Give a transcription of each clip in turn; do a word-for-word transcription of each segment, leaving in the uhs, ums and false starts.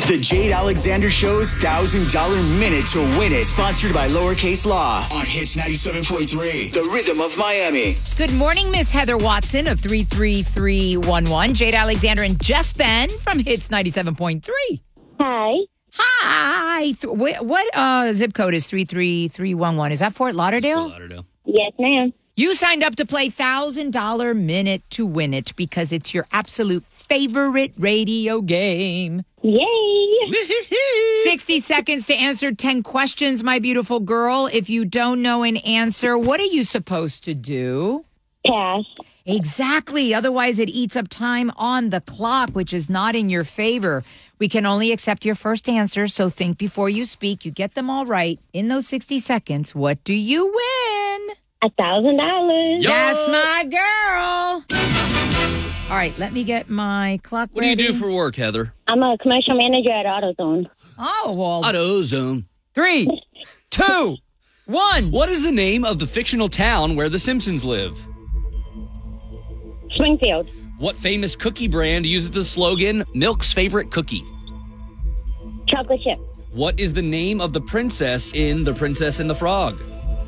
The Jade Alexander Show's one thousand dollars Minute to Win It, sponsored by Lowercase Law on Hits ninety-seven point three, the rhythm of Miami. Good morning, Miss Heather Watson of three three three one one. Jade Alexander and Jess Ben from Hits ninety-seven point three. Hi. Hi. Th- wh- What uh, zip code is three three three one one? Is that Fort Lauderdale? Fort Lauderdale. Yes, ma'am. You signed up to play one thousand dollars Minute to Win It because it's your absolute favorite radio game. Yay. sixty seconds to answer ten questions, my beautiful girl. If you don't know an answer, what are you supposed to do? Pass. Exactly. Otherwise, it eats up time on the clock, which is not in your favor. We can only accept your first answer, so think before you speak. You get them all right. In those sixty seconds, what do you win? A thousand dollars. That's my girl. All right, let me get my clock What ready. do you do for work, Heather? I'm a commercial manager at AutoZone. Oh, well, AutoZone. three, two, one. What is the name of the fictional town where the Simpsons live? Springfield. What famous cookie brand uses the slogan, Milk's favorite cookie? Chocolate chip. What is the name of the princess in The Princess and the Frog?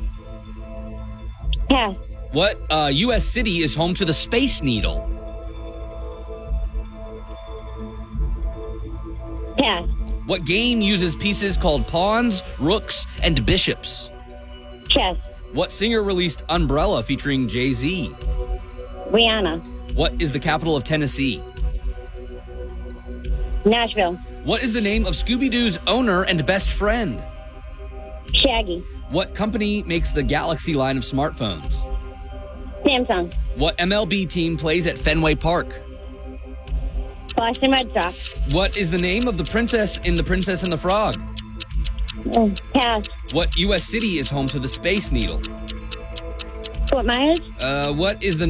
Pass. What uh, U S city is home to the Space Needle? Pass. What game uses pieces called pawns, rooks, and bishops? Chess. What singer released Umbrella featuring Jay-Z? Rihanna. What is the capital of Tennessee? Nashville. What is the name of Scooby-Doo's owner and best friend? Shaggy. What company makes the Galaxy line of smartphones? Samsung. What M L B team plays at Fenway Park? Boston Red Sox. What is the name of the princess in The Princess and the Frog? Oh, pass. What U S city is home to the Space Needle? Fort Myers. Uh, what is the